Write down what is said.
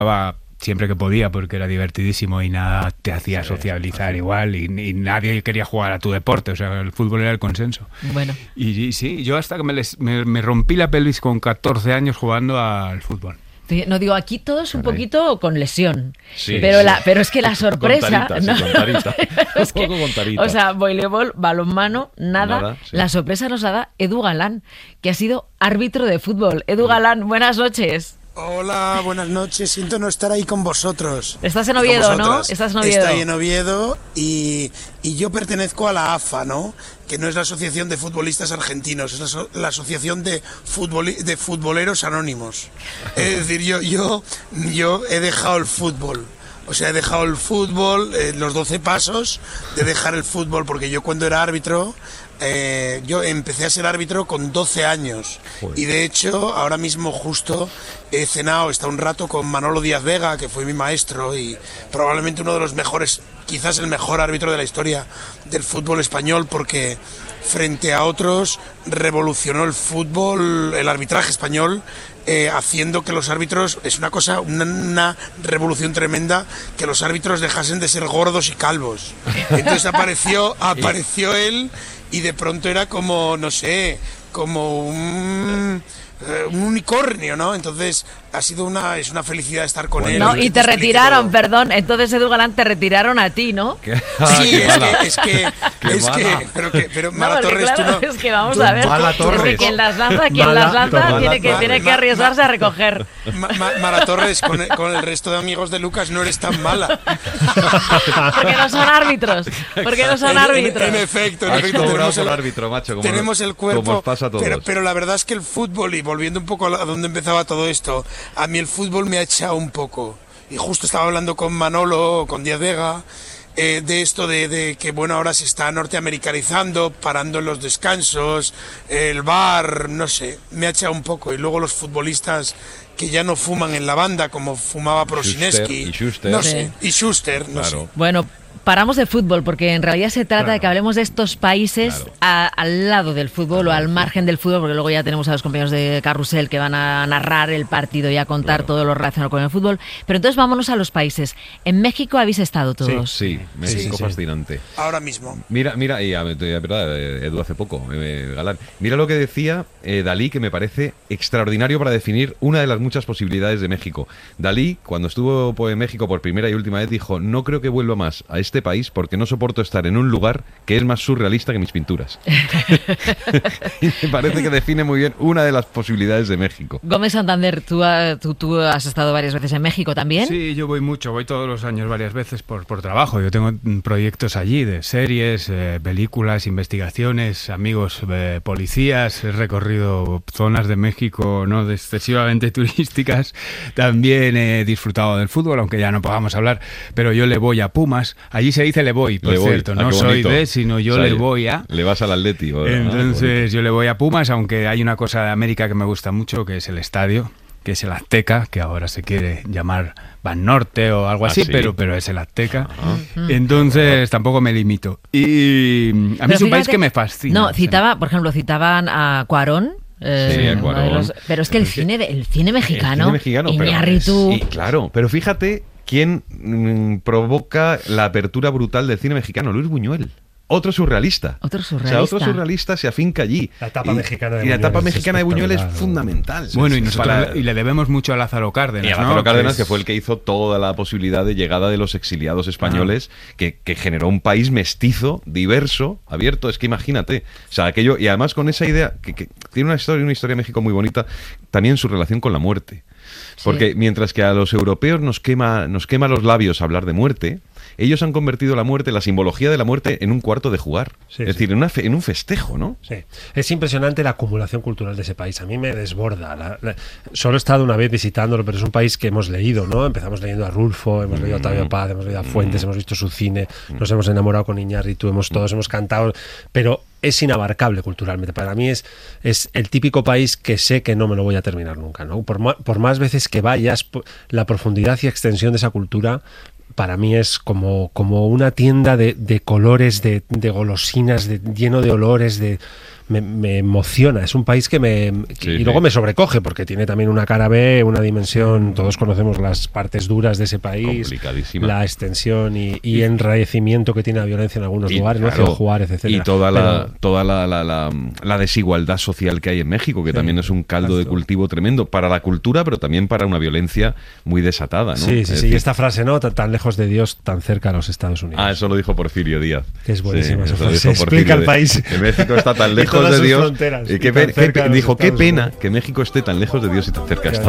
jugaba siempre que podía porque era divertidísimo y nada te hacía sociabilizar igual y nadie quería jugar a tu deporte, o sea, el fútbol era el consenso. Bueno. Y sí, yo hasta que me rompí la pelvis con 14 años jugando al fútbol. No digo, aquí todos un poquito con lesión, Sí, pero, sí. pero es que la sorpresa... Con tarita, ¿no? sí, con tarita. Es que, Un poco con tarita. o sea, voleibol, balonmano, nada. Sí. La sorpresa nos la da Edu Galán, que ha sido árbitro de fútbol. Edu Galán, buenas noches. Hola, buenas noches. Siento no estar ahí con vosotros. Estás en Oviedo, ¿no? Estás en Oviedo. Estoy en Oviedo y yo pertenezco a la AFA, ¿no? Que no es la Asociación de Futbolistas Argentinos, es la Asociación de Futboleros Anónimos. Es decir, yo he dejado el fútbol. O sea, he dejado el fútbol, los 12 pasos de dejar el fútbol, porque yo cuando era árbitro, yo empecé a ser árbitro con 12 años. Joder. Y de hecho, ahora mismo justo he cenado, he estado un rato con Manolo Díaz Vega, que fue mi maestro y probablemente uno de los mejores, quizás el mejor árbitro de la historia del fútbol español, porque frente a otros revolucionó el fútbol, el arbitraje español, haciendo que los árbitros, es una cosa, una revolución tremenda, que los árbitros dejasen de ser gordos y calvos. Entonces apareció él y de pronto era como, no sé, como un unicornio, ¿no? Entonces es una felicidad estar con él. No, y te retiraron, perdón. Entonces, Edu Galán, te retiraron a ti, ¿no? Sí, es que, pero Mara No, Torres, claro, tú no. es que vamos a ver. Mala Es Torres. que quien las lanza tiene que arriesgarse a recoger. Mara Torres, con el resto de amigos de Lucas no eres tan mala. Porque no son árbitros. Porque no son árbitros. En efecto, Has cobrado tenemos por árbitro, macho, como tenemos el cuerpo, como os pasa a todos. pero la verdad es que el fútbol, y volviendo un poco a donde empezaba todo esto, a mí el fútbol me ha echado un poco. Y justo estaba hablando con Manolo, con Díaz Vega, de esto de que, bueno, ahora se está norteamericanizando, parando en los descansos, el bar, no sé, me ha echado un poco. Y luego los futbolistas que ya no fuman en la banda, como fumaba Prosineski, Y Schuster. no sé, y Schuster, no Claro. sé. Bueno, paramos de fútbol porque en realidad se trata de que hablemos de estos países al lado del fútbol o al margen del fútbol, porque luego ya tenemos a los compañeros de Carrusel que van a narrar el partido y a contar todo lo relacionado con el fútbol. Pero entonces vámonos a los países. En México habéis estado todos. Sí, México fascinante. Ahora mismo. Mira, y verdad, Edu hace poco, Galán. Mira lo que decía Dalí, que me parece extraordinario para definir una de las muchas posibilidades de México. Dalí, cuando estuvo en México por primera y última vez, dijo: no creo que vuelva más a este país porque no soporto estar en un lugar que es más surrealista que mis pinturas. Y me parece que define muy bien una de las posibilidades de México. Gómez Santander, tú has estado varias veces en México también. Sí, yo voy todos los años varias veces por trabajo. Yo tengo proyectos allí de series, películas, investigaciones, amigos policías. He recorrido zonas de México no excesivamente turísticas. También he disfrutado del fútbol, aunque ya no podamos hablar, pero yo le voy a Pumas. Allí se dice le voy, por cierto. No soy de, sino yo le voy a... Le vas al Atleti. Entonces yo le voy a Pumas, aunque hay una cosa de América que me gusta mucho, que es el estadio, que es el Azteca, que ahora se quiere llamar Banorte o algo así, ¿sí? pero es el Azteca. Entonces tampoco me limito. Y a mí es un país que me fascina. No, citaban a Cuarón. A Cuarón. Pero es que el cine mexicano, pero, Iñárritu... claro, pero fíjate quién provoca la apertura brutal del cine mexicano: Luis Buñuel. Otro surrealista. Otro surrealista se afinca allí. La etapa mexicana de y la Buñuel etapa es mexicana de Buñuel es espectacular. fundamental. Bueno, y le debemos mucho a Lázaro Cárdenas. Y a Lázaro Cárdenas, que fue el que hizo toda la posibilidad de llegada de los exiliados españoles, que generó un país mestizo, diverso, abierto. Es que imagínate. O sea, aquello, y además con esa idea, que tiene una historia de México muy bonita, también su relación con la muerte. Porque mientras que a los europeos nos quema los labios hablar de muerte, ellos han convertido la muerte, la simbología de la muerte, en un cuarto de jugar. Sí, es decir, en un festejo, ¿no? Sí, es impresionante la acumulación cultural de ese país. A mí me desborda. Solo he estado una vez visitándolo, pero es un país que hemos leído, ¿no? Empezamos leyendo a Rulfo, hemos leído a Octavio Paz, hemos leído a Fuentes, hemos visto su cine, nos hemos enamorado con Iñárritu, todos hemos cantado, pero es inabarcable culturalmente. Para mí es el típico país que sé que no me lo voy a terminar nunca, ¿no? Por más veces que vayas, la profundidad y extensión de esa cultura para mí es como una tienda de colores, de golosinas, lleno de olores, me emociona. Es un país que y luego me sobrecoge, porque tiene también una cara B, una dimensión. Todos conocemos las partes duras de ese país, complicadísima, la extensión y enrarecimiento que tiene la violencia en algunos lugares, claro, ¿no? Ciudad Juárez, etcétera. Y toda la desigualdad social que hay en México, que también es un caldo de cultivo tremendo para la cultura, pero también para una violencia muy desatada, ¿no? Sí. Y esta frase, ¿no? Tan lejos de Dios, tan cerca a los Estados Unidos. Eso lo dijo Porfirio Díaz. Que es buenísima esa eso frase. dijo Porfirio Explica el país. Que México está tan lejos de Dios. Y dijo, qué pena que México esté tan lejos de Dios y tan cerca de Estados